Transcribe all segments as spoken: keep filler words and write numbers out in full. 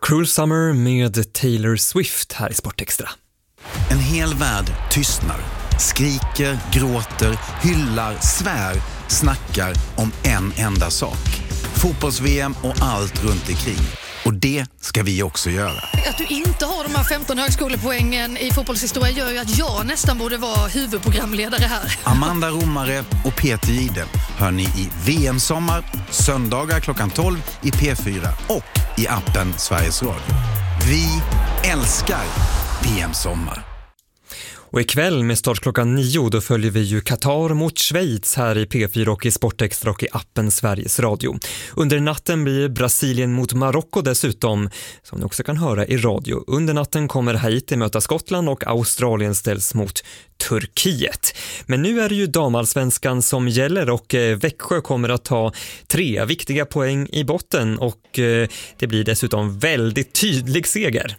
Cruel Summer med Taylor Swift här i Sportextra. En hel värld tystnar, skriker, gråter, hyllar, svär, snackar om en enda sak. Fotbolls-V M och allt runt omkring. Och det ska vi också göra. Att du inte har de här femton högskolepoängen i fotbollshistoria gör ju att jag nästan borde vara huvudprogramledare här. Amanda Romare och Peter Jihde hör ni i V M-sommar, söndagar klockan tolv i P fyra och i appen Sveriges Radio. Vi älskar V M-sommar. Och ikväll med start klockan nio då följer vi ju Qatar mot Schweiz här i P fyra och i Sportextra och i appen Sveriges Radio. Under natten blir Brasilien mot Marocko dessutom, som ni också kan höra i radio. Under natten kommer Haiti möta Skottland och Australien ställs mot Turkiet. Men nu är det ju damallsvenskan som gäller och Växjö kommer att ta tre viktiga poäng i botten och det blir dessutom väldigt tydlig seger.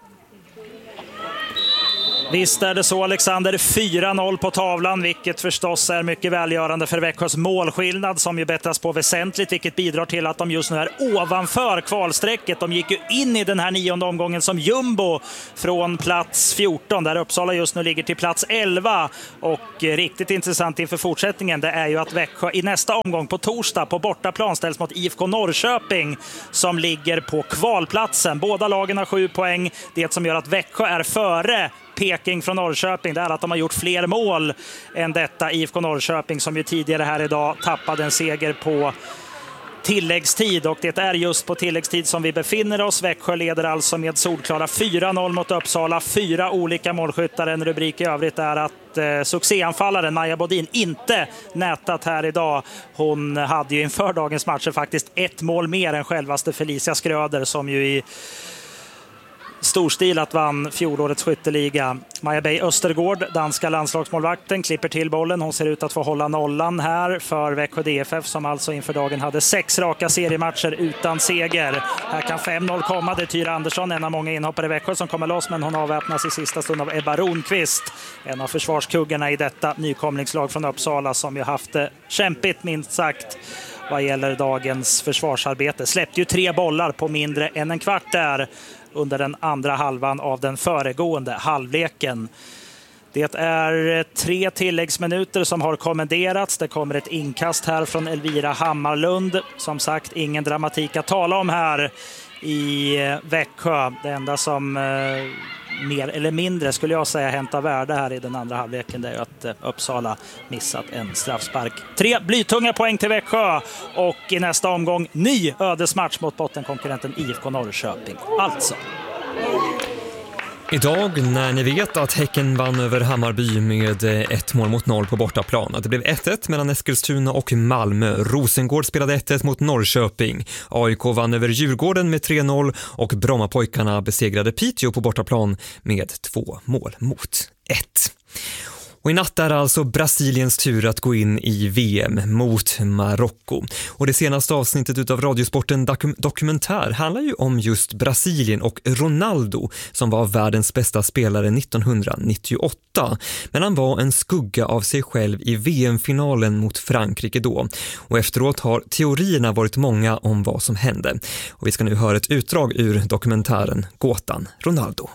Visst är det så, Alexander. fyra noll på tavlan, vilket förstås är mycket välgörande för Växjös målskillnad som ju bättras på väsentligt, vilket bidrar till att de just nu är ovanför kvalsträcket. De gick ju in i den här nionde omgången som jumbo från plats fjorton, där Uppsala just nu ligger till plats elva. Och riktigt intressant inför fortsättningen, det är ju att Växjö i nästa omgång på torsdag på bortaplan ställs mot I F K Norrköping som ligger på kvalplatsen. Båda lagen har sju poäng. Det som gör att Växjö är före Peking från Norrköping, det är att de har gjort fler mål än detta I F K Norrköping som ju tidigare här idag tappade en seger på tilläggstid, och det är just på tilläggstid som vi befinner oss. Växjö leder alltså med solklara fyra noll mot Uppsala, fyra olika målskyttar. En rubrik i övrigt är att eh, succéanfallaren Maja Bodin inte nätat här idag. Hon hade ju inför dagens matcher faktiskt ett mål mer än självaste Felicia Skröder som ju i storstilat vann fjolårets skytteliga. Maja Bey Östergård, danska landslagsmålvakten, klipper till bollen. Hon ser ut att få hålla nollan här för Växjö D F F som alltså inför dagen hade sex raka seriematcher utan seger. Här kan fem noll komma. Det är Tyra Andersson, en av många inhoppare i Växjö som kommer loss, men hon avväpnas i sista stund av Ebba Ronqvist, en av försvarskuggarna i detta nykomlingslag från Uppsala som ju haft det kämpigt minst sagt vad gäller dagens försvarsarbete. Släppte ju tre bollar på mindre än en kvart där under den andra halvan av den föregående halvleken. Det är tre tilläggsminuter som har kommenderats. Det kommer ett inkast här från Elvira Hammarlund. Som sagt, ingen dramatik att tala om här i Växjö. Det enda som eh, mer eller mindre skulle jag säga hämtar värde här i den andra halvleken, det är ju att eh, Uppsala missat en straffspark. Tre blytunga poäng till Växjö och i nästa omgång ny ödesmatch mot bottenkonkurrenten I F K Norrköping. Alltså. Idag när ni vet att Häcken vann över Hammarby med ett mål mot noll på bortaplan. Det blev ett ett mellan Eskilstuna och Malmö. Rosengård spelade ett ett mot Norrköping. A I K vann över Djurgården med tre noll och Brommapojkarna besegrade Piteå på bortaplan med två mål mot ett. Och i natt är alltså Brasiliens tur att gå in i V M mot Marocko. Och det senaste avsnittet utav Radiosporten dokum- dokumentär handlar ju om just Brasilien och Ronaldo som var världens bästa spelare nittonhundranittioåtta. Men han var en skugga av sig själv i V M-finalen mot Frankrike då. Och efteråt har teorierna varit många om vad som hände. Och vi ska nu höra ett utdrag ur dokumentären Gåtan Ronaldo.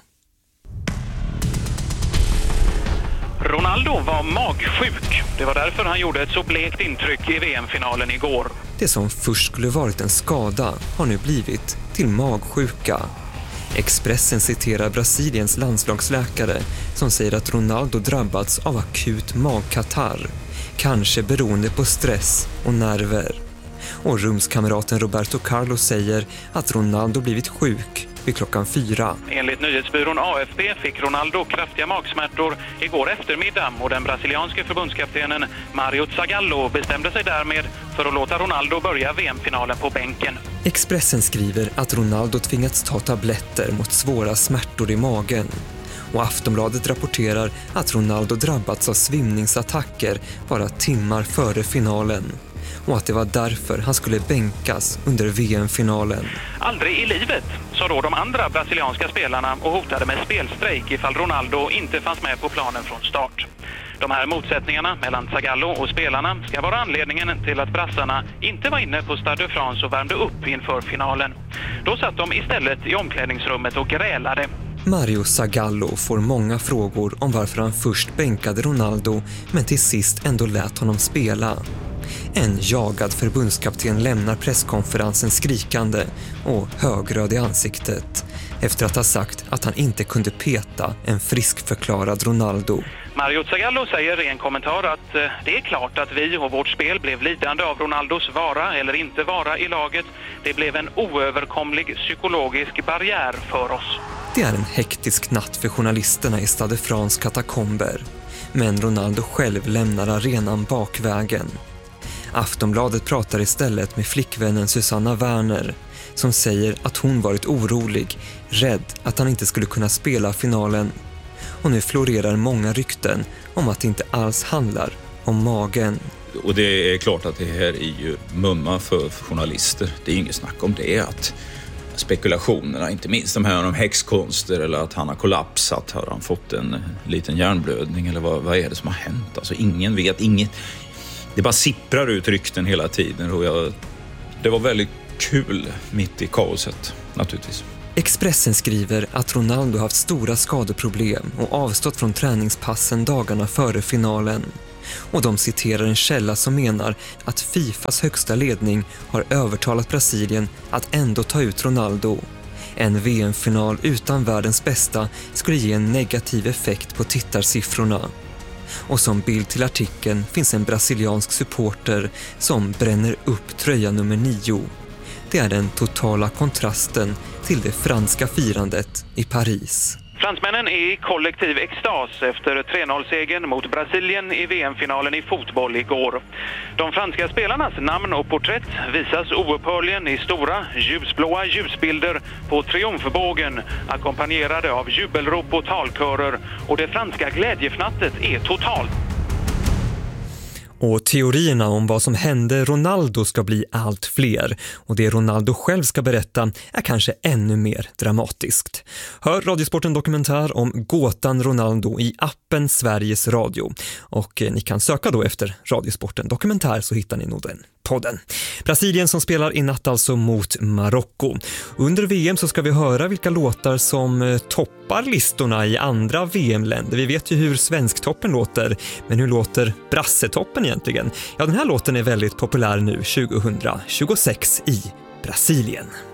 Ronaldo var magsjuk. Det var därför han gjorde ett så blekt intryck i V M-finalen igår. Det som först skulle varit en skada har nu blivit till magsjuka. Expressen citerar Brasiliens landslagsläkare som säger att Ronaldo drabbats av akut magkatarr. Kanske beroende på stress och nerver. Och rumskamraten Roberto Carlos säger att Ronaldo blivit sjuk vid klockan fyra. Enligt nyhetsbyrån A F P fick Ronaldo kraftiga magsmärtor igår eftermiddag och den brasilianske förbundskaptenen Mario Zagallo bestämde sig därmed för att låta Ronaldo börja V M-finalen på bänken. Expressen skriver att Ronaldo tvingats ta tabletter mot svåra smärtor i magen. Och Aftonbladet rapporterar att Ronaldo drabbats av svimningsattacker bara timmar före finalen. Och att det var därför han skulle bänkas under V M-finalen. Aldrig i livet, sa då de andra brasilianska spelarna och hotade med spelstrejk ifall Ronaldo inte fanns med på planen från start. De här motsättningarna mellan Zagallo och spelarna ska vara anledningen till att brassarna inte var inne på Stade de France och värmde upp inför finalen. Då satt de istället i omklädningsrummet och grälade. Mario Zagallo får många frågor om varför han först bänkade Ronaldo men till sist ändå lät honom spela. En jagad förbundskapten lämnar presskonferensen skrikande och högröd i ansiktet efter att ha sagt att han inte kunde peta en friskförklarad Ronaldo. Mario Zagallo säger i en kommentar att eh, det är klart att vi och vårt spel blev lidande av Ronaldos vara eller inte vara i laget. Det blev en oöverkomlig psykologisk barriär för oss. Det är en hektisk natt för journalisterna i Stade France katakomber. Men Ronaldo själv lämnar arenan bakvägen. Aftonbladet pratar istället med flickvännen Susanna Werner som säger att hon varit orolig, rädd att han inte skulle kunna spela finalen. Och nu florerar många rykten om att det inte alls handlar om magen. Och det är klart att det här är ju mumma för journalister. Det är inget snack om det, att spekulationerna, inte minst de här om häxkonster eller att han har kollapsat, har han fått en liten hjärnblödning eller vad, vad är det som har hänt? Alltså ingen vet, inget. Det bara sipprar ut rykten hela tiden och jag, det var väldigt kul mitt i kaoset naturligtvis. Expressen skriver att Ronaldo haft stora skadeproblem och avstått från träningspassen dagarna före finalen. Och de citerar en källa som menar att Fifas högsta ledning har övertalat Brasilien att ändå ta ut Ronaldo. En V M-final utan världens bästa skulle ge en negativ effekt på tittarsiffrorna. Och som bild till artikeln finns en brasiliansk supporter som bränner upp tröja nummer nio. Det är den totala kontrasten till det franska firandet i Paris. Fransmännen är i kollektiv extas efter tre noll-segern mot Brasilien i V M-finalen i fotboll igår. De franska spelarnas namn och porträtt visas oupphörligen i stora ljusblåa ljusbilder på triumfbågen, ackompanjerade av jubelrop och talkörer, och det franska glädjefnattet är totalt. Och teorierna om vad som hände Ronaldo ska bli allt fler. Och det Ronaldo själv ska berätta är kanske ännu mer dramatiskt. Hör Radiosporten dokumentär om gåtan Ronaldo i appen Sveriges Radio. Och ni kan söka då efter Radiosporten dokumentär så hittar ni nog den podden. Brasilien som spelar i natt alltså mot Marocko. Under V M så ska vi höra vilka låtar som toppar listorna i andra V M-länder. Vi vet ju hur svensktoppen låter, men hur låter brassetoppen egentligen? Ja, den här låten är väldigt populär nu tjugohundratjugosex i Brasilien.